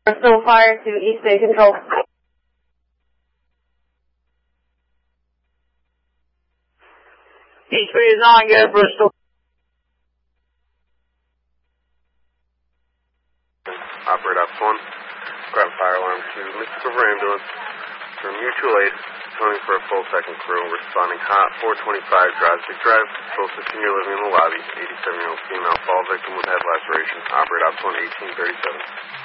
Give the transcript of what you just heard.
Bristol Fire to East Bay Control. East Bay is on, get Bristol. Operate Ops 1. Grab fire alarm to Mystic River Ambulance for mutual aid. Toning for a full second crew. Responding hot. 425 Drosdick Drive. Full 16-year living in the lobby. 87-year-old female fall victim with head laceration. Operate Ops 1 1837.